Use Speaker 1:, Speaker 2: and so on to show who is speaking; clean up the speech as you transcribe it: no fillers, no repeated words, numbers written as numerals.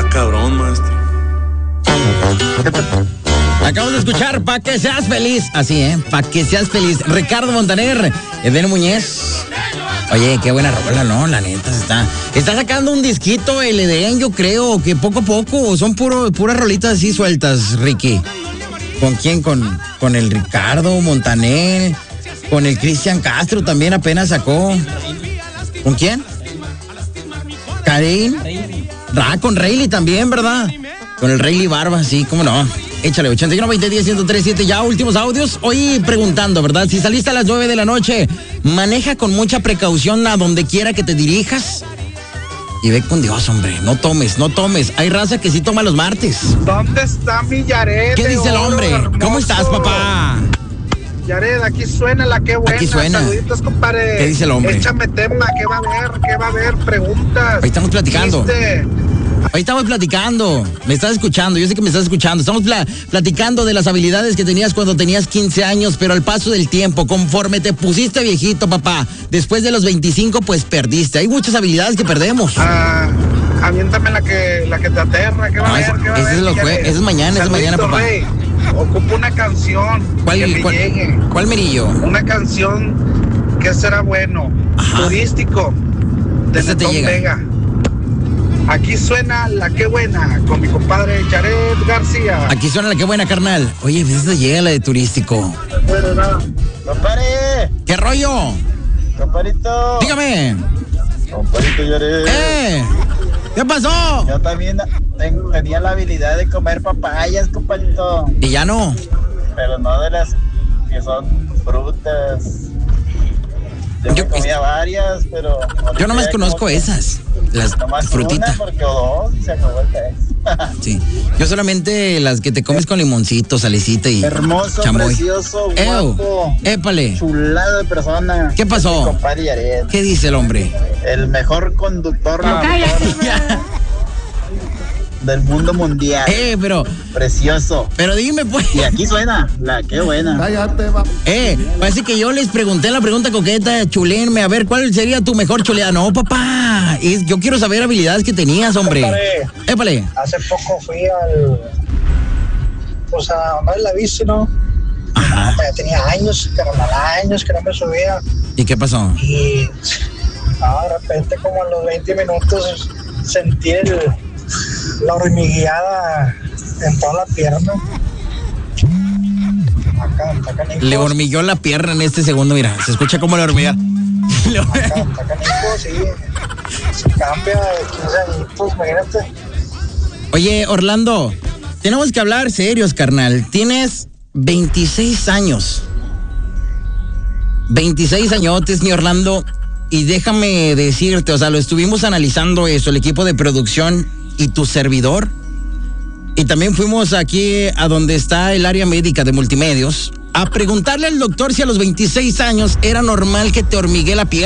Speaker 1: cabrón, maestro.
Speaker 2: Acabamos de escuchar Pa' que seas feliz. Así, Pa' que seas feliz. Ricardo Montaner, Edén Muñez. Oye, qué buena rola, ¿no? La neta, está sacando un disquito el Edén, yo creo, que poco a poco son puras rolitas así sueltas, Ricky. ¿Con quién? Con el Ricardo Montaner, con el Cristian Castro también apenas sacó. ¿Con quién? Karin. Con Rayleigh también, ¿verdad? Con el Rayleigh Barba, sí, cómo no. Échale, 81-20-10-1037, ya últimos audios. Hoy preguntando, ¿verdad? Si saliste a las 9 de la noche, maneja con mucha precaución a donde quiera que te dirijas. Y ve con Dios, hombre, no tomes. Hay raza que sí toma los martes.
Speaker 3: ¿Dónde está mi Yared?
Speaker 2: ¿Qué dice el hombre?
Speaker 3: Hermoso.
Speaker 2: ¿Cómo estás, papá?
Speaker 3: Yared, aquí suena la que buena.
Speaker 2: Aquí suena.
Speaker 3: Saluditos, compadre.
Speaker 2: ¿Qué dice el hombre?
Speaker 3: Échame tema, ¿qué va a haber? Preguntas.
Speaker 2: Ahí estamos platicando.
Speaker 3: ¿Viste?
Speaker 2: Ahí estamos platicando. Me estás escuchando, yo sé que me estás escuchando. Estamos platicando de las habilidades que tenías cuando tenías 15 años, pero al paso del tiempo, conforme te pusiste viejito, papá, después de los 25, pues perdiste. Hay muchas habilidades que perdemos.
Speaker 3: Aviéntame la que te aterra, ¿qué va a haber?
Speaker 2: Ese es mañana, papá.
Speaker 3: Rey. Ocupo una canción que me llegue.
Speaker 2: ¿Cuál, Merillo?
Speaker 3: Una canción que será bueno.
Speaker 2: Ajá.
Speaker 3: Turístico. De
Speaker 2: Esa te
Speaker 3: Netón
Speaker 2: llega.
Speaker 3: Vega. Aquí suena la que buena con mi compadre Yared García.
Speaker 2: Aquí suena la que buena, carnal. Oye, pues esta llega la de turístico.
Speaker 3: Bueno, nada.
Speaker 4: ¡Compadre!
Speaker 2: ¿Qué rollo?
Speaker 4: ¡Compadrito!
Speaker 2: Dígame.
Speaker 4: ¡Compadrito Yared!
Speaker 2: ¿Qué pasó?
Speaker 4: Yo también tenía la habilidad de comer papayas, compadrito.
Speaker 2: Y ya no.
Speaker 4: Pero no de las que son frutas. Yo comía varias, pero...
Speaker 2: Yo nomás conozco esas, las frutitas.
Speaker 4: Una porque o dos y se acabó el pez.
Speaker 2: Sí, yo solamente las que te comes con limoncito, salecita y
Speaker 4: hermoso,
Speaker 2: chamoy.
Speaker 4: Precioso, guapo.
Speaker 2: Épale.
Speaker 4: Chulado de persona.
Speaker 2: ¿Qué pasó?
Speaker 4: Compadre Yared.
Speaker 2: ¿Qué dice el hombre?
Speaker 4: El mejor conductor del mundo mundial.
Speaker 2: Pero...
Speaker 4: Precioso.
Speaker 2: Pero dime, pues.
Speaker 4: Y aquí suena, la que buena.
Speaker 3: Cállate, va.
Speaker 2: Parece que yo les pregunté la pregunta coqueta, chulenme, a ver, ¿cuál sería tu mejor chuleada? No, papá, yo quiero saber habilidades que tenías, hombre. Épale.
Speaker 3: Hace poco fui a andar en la bici, ¿no?
Speaker 2: Ajá.
Speaker 3: Ya tenía años que no me subía.
Speaker 2: ¿Y qué pasó?
Speaker 3: Y de repente como a los 20 minutos sentí la hormigueada en toda la pierna. Acá,
Speaker 2: Le hormigueó la pierna en este segundo, mira, se escucha como le hormiga.
Speaker 3: Acá, sí. Se cambia de 15 añitos, imagínate.
Speaker 2: Oye, Orlando, tenemos que hablar serios, carnal. Tienes 26 años. 26 añotes, mi Orlando. Y déjame decirte, o sea, lo estuvimos analizando eso, el equipo de producción y tu servidor. Y también fuimos aquí a donde está el área médica de multimedios a preguntarle al doctor si a los 26 años era normal que te hormiguee la pierna.